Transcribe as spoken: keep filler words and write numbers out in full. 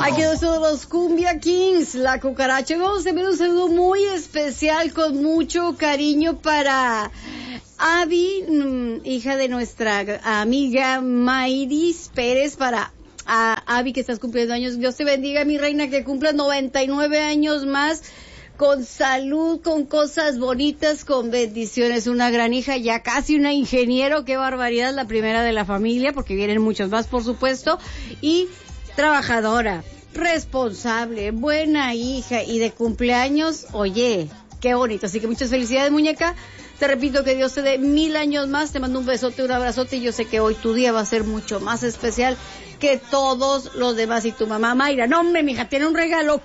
Aquí son los Cumbia Kings, la cucaracha. Vamos a enviar un saludo muy especial con mucho cariño para Abby, hija de nuestra amiga Mayris Pérez, para a Abby que estás cumpliendo años. Dios te bendiga, mi reina, que cumpla noventa y nueve años más, con salud, con cosas bonitas, con bendiciones. Una gran hija, ya casi una ingeniero, qué barbaridad, la primera de la familia, porque vienen muchos más, por supuesto, y trabajadora, responsable, buena hija, y de cumpleaños, oye, qué bonito. Así que muchas felicidades, muñeca. Te repito, que Dios te dé mil años más. Te mando un besote, un abrazote, y yo sé que hoy tu día va a ser mucho más especial que todos los demás. Y tu mamá Mayra, no hombre, mija, tiene un regalo